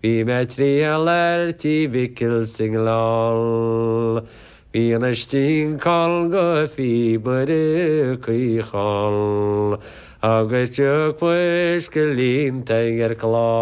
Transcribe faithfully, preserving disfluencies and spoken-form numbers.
Bhí me trí a leirtí bhicil sing lál. Bhí an istín cáil go fí buire chuí cháil, agus teag muis go línta ar chlár.